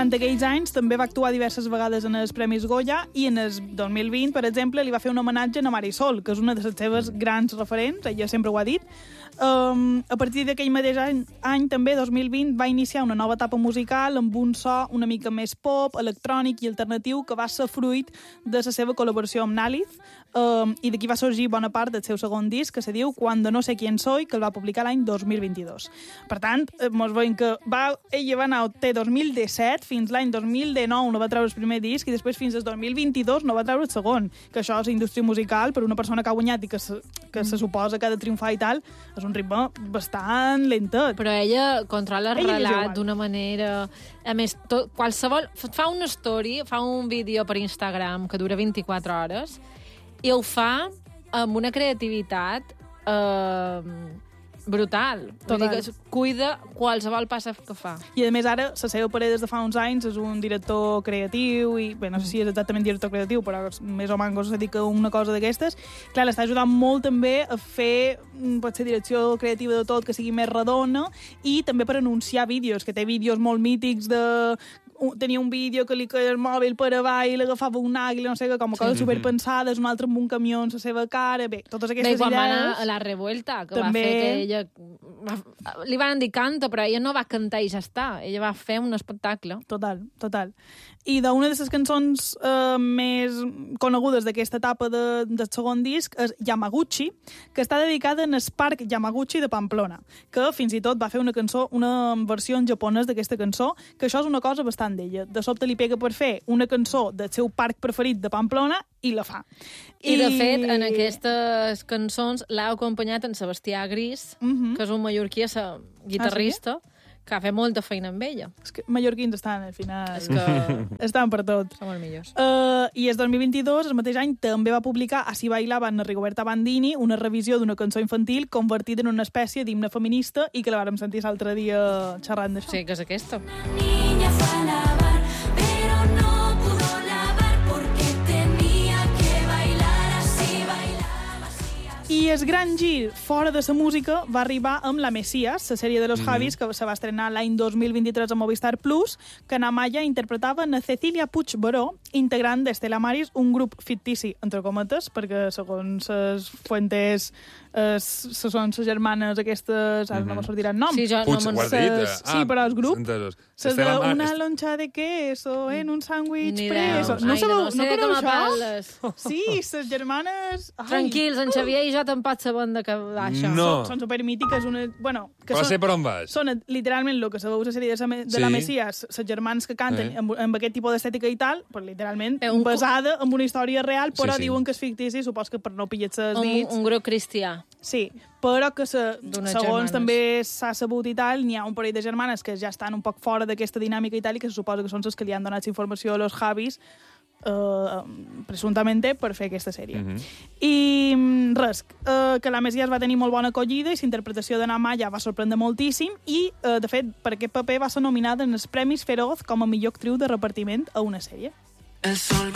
Durant aquells anys també va actuar diverses vegades en els Premis Goya i en el 2020, per exemple, li va fer un homenatge a Marisol, que és una de les seves grans referents, ella sempre ho ha dit. A partir d'aquell mateix any també, 2020, va iniciar una nova etapa musical amb un so una mica més pop, electrònic i alternatiu que va ser fruit de la seva col·laboració amb Nálith, i d'aquí va sorgir bona part del seu segon disc, que se diu Cuando no sé quién soy, que el va publicar l'any 2022. Per tant, mos veiem que ella va anar té 2017, fins l'any 2019 no va treure el primer disc i després fins al 2022 no va treure el segon, que això és indústria musical per una persona que ha guanyat i que se suposa que ha de triomfar i tal, és un ritme bastant lentet. Però ella controla el relat d'una manera... A més, qualsevol... Fa una story, fa un vídeo per Instagram que dura 24 hores i ho fa amb una creativitat brutal. Vull dir que cuida qualsevol passa que fa. I a més ara, la seva parella des de fa uns anys és un director creatiu i, bé, no sé si és exactament director creatiu, però més o menys se dedica a una cosa d'aquestes. Clar, l'està ajudant molt també a fer, potser, direcció creativa de tot, que sigui més redona, i també per anunciar vídeos, que té vídeos molt mítics de... Tenia un vídeo que li caia el mòbil per avall i l'agafava un àguila, no sé què, com coses superpensades, un altre amb un camió en la seva cara, bé, totes aquestes idees... Quan va anar a la Revuelta, que també... va fer que ella... Li van dir canta, però ella no va cantar i ja està. Ella va fer un espectacle. Total. I d'una de les cançons més conegudes d'aquesta etapa del segon disc és Yamaguchi, que està dedicada en el parc Yamaguchi de Pamplona, que fins i tot va fer una versió en japonès d'aquesta cançó, que això és una cosa bastant d'ella. De sobte li pega per fer una cançó del seu parc preferit de Pamplona i la fa. I de fet, en aquestes cançons l'ha acompanyat en Sebastià Gris, que és un mallorquí, guitarrista, que ha fet molta feina amb ella. És que mallorquins estan, al final... És que... estan per tot. Són molt millors. I el 2022, el mateix any, també va publicar Así bailava en Rigoberta Bandini, una revisió d'una cançó infantil convertida en una espècie d'himne feminista i que la vàrem sentir l'altre dia xerrant d'això. Sí, que és aquesta. Una niña fue a lavar, pero no pudo lavar porque tenía que bailar así, bailaba así. I el gran gir fora de la música va arribar amb La Mesías, la sèrie de los Javis, que se va estrenar l'any 2023 a Movistar Plus, que en Amaya interpretava a Cecilia Puig Baró, integrant d'Estela Maris, un grup fictici, entre cometes, perquè segons les fuentes són les germanes aquestes, ara no me sortirà el nom. Sí, jo Puig, no ho has dit? Sí, però el grup... Entesos. Una loncha de queso en un sándwich Ni idea. preso. Ai, no sé de com això? parles. Sí, les germanes... Tranquils, en Xavier i jo tampoc sabem de què va això. No. Són supermítiques. Però sé per on vas. Són literalment el que sabeu la sèrie de La Mesías, les germanes que canten amb aquest tipus d'estètica i tal, però literalment basada en una història real, però diuen que és fictici, supos que per no pillar-se els dits. Un grup cristià. Sí, però que D'unes segons germanes. també s'ha sabut i tal, n'hi ha un parell de germanes que ja estan un poc fora d'aquesta dinàmica i tal, i que se suposa que són les que li han donat informació a los Javis, presumptament per fer aquesta sèrie. I res, que La Mesías va tenir molt bona acollida i la interpretació d'Anna Maya va sorprendre moltíssim i, de fet, per aquest paper va ser nominada en els Premis Feroz com a millor actriu de repartiment a una sèrie. El sol